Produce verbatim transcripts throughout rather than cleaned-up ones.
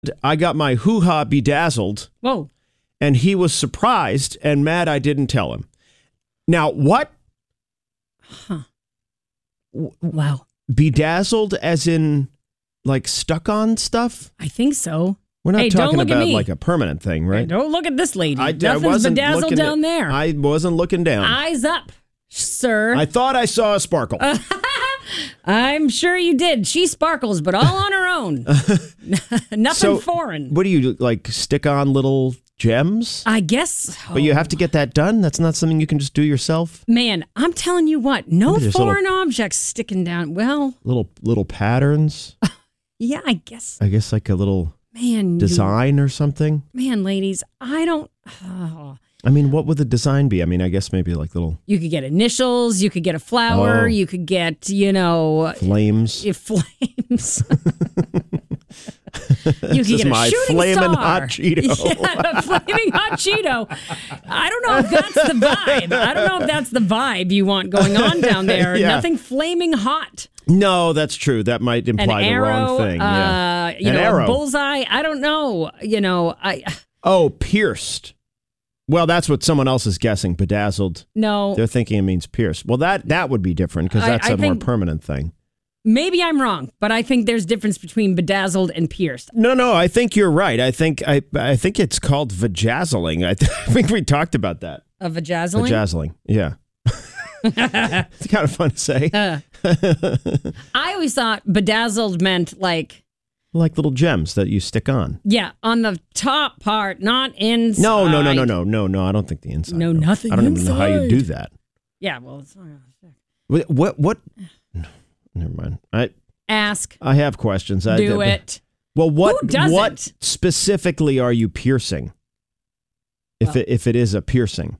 I got my hoo-ha bedazzled. Whoa. And he was surprised and mad I didn't tell him. Now, what? Huh. Wow. Bedazzled as in, like, stuck on stuff? I think so. We're not hey, talking don't look about, at me. like, a permanent thing, right? Hey, don't look at this lady. I, Nothing's I wasn't bedazzled looking down at, there. I wasn't looking down. Eyes up, sir. I thought I saw a sparkle. Uh, I'm sure you did. She sparkles, but all on her own. Nothing so, foreign. What do you, like, stick on little gems? I guess. But you have to get that done? That's not something you can just do yourself? Man, I'm telling you what, no foreign little, objects sticking down. Well. Little little patterns? Yeah, I guess. I guess like a little man design you, or something? Man, ladies, I don't. Oh. I mean, what would the design be? I mean, I guess maybe like little... You could get initials. You could get a flower. Oh. You could get, you know... Flames. Uh, flames. You could get a my shooting flaming star. hot Cheeto. Yeah, a flaming hot Cheeto. I don't know if that's the vibe. I don't know if that's the vibe you want going on down there. Yeah. Nothing flaming hot. No, that's true. That might imply An the arrow, wrong thing. Yeah. Uh, you An know, arrow. a bullseye. I don't know. You know, I... Oh, pierced. Well, that's what someone else is guessing. Bedazzled. No. They're thinking it means pierced. Well, that that would be different because that's I, I a more think, permanent thing. Maybe I'm wrong, but I think there's difference between bedazzled and pierced. No, no, I think you're right. I think I I think it's called vajazzling. I, th- I think we talked about that. A vajazzling? Vajazzling, yeah. It's kind of fun to say. Uh, I always thought bedazzled meant like... Like little gems that you stick on. Yeah, on the top part, not inside. No, no, no, no, no, no, no. I don't think the inside. No, nothing I don't inside. even know how you do that. Yeah, well, it's not gonna stick. What? What? what? No, never mind. I Ask. I have questions. I, Do I, it. Well, what? Who doesn't? What specifically are you piercing? If Well, it if it is a piercing,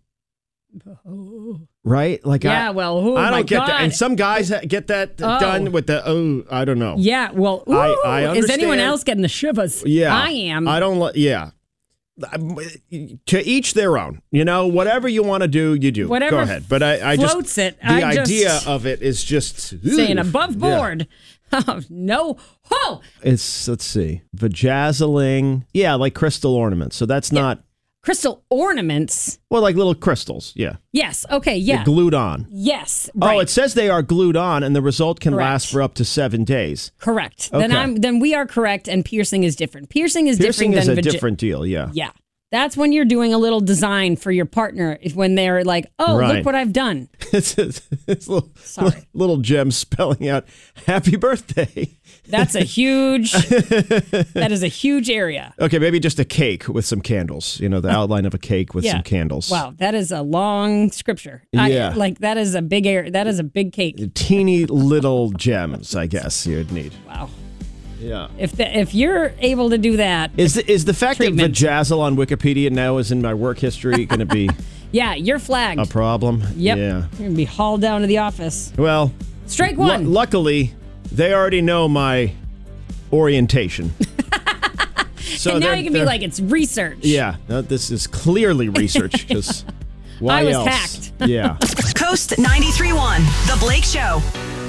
oh. right? Like Yeah, I, well, oh I don't my get God. that. And some guys ha- get that Oh. done with the oh, I don't know. Yeah, well, ooh, I- I is anyone understand. else getting the shivers? Yeah, I am. I don't. li- Yeah. To each their own. You know, whatever you want to do, you do. Whatever Go ahead. But I, I just floats it. the I idea just- of it is just saying ugh. above Yeah. board. Oh, no. Oh, It's let's see, vajazzling. Yeah, like crystal ornaments. So that's not crystal ornaments. well, like little crystals. Yeah, Yes. Okay. Yeah. They're glued on. Yes. Right. Oh, it says they are glued on, and the result can Correct. last for up to seven days. correct. Then Okay. I'm. Then we are correct, and piercing is different. Piercing is Piercing different is a than vagi- different deal. Yeah. Yeah. That's when you're doing a little design for your partner. Is when they're like, "Oh, Right. look what I've done." it's it's, it's little, Sorry. little gems spelling out "Happy Birthday." That's a huge. That is a huge area. Okay, maybe just a cake with some candles. You know, the outline of a cake with Yeah. some candles. Wow, that is a long scripture. I- Yeah. like that is a big area. That is a big cake. Teeny little gems, I guess you'd need. Wow. Yeah. If the, if you're able to do that, Is the, is the fact Treatment. that vajazzle on Wikipedia now is in my work history going to be yeah, you're flagged. a problem? Yep. Yeah. You're gonna be hauled down to the office. Well, Strike lu- one. luckily, they already know my orientation. So and now they're- you can be they're- like, it's research. yeah, no, this is clearly research because why I was else? hacked. Yeah. Coast ninety-three point one, The Blake Show.